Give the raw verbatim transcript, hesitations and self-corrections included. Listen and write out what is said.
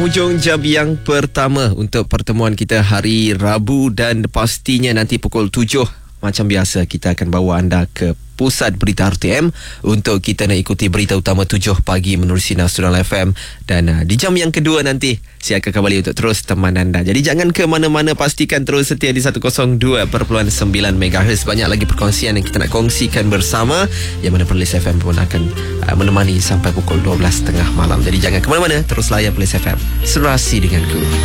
Hujung jam yang pertama untuk pertemuan kita hari Rabu, dan pastinya nanti pukul tujuh macam biasa kita akan bawa anda ke pusat berita R T M untuk kita nak ikuti berita utama tujuh pagi menerusi Nasional F M. Dan uh, di jam yang kedua nanti saya akan kembali untuk terus teman anda. Jadi jangan ke mana-mana, pastikan terus setia di seratus dua perpuluhan sembilan megahertz. Banyak lagi perkongsian yang kita nak kongsikan bersama, yang mana Perlis F M pun akan uh, menemani sampai pukul dua belas tiga puluh malam. Jadi jangan ke mana-mana, terus layan Perlis F M. Serasi denganku.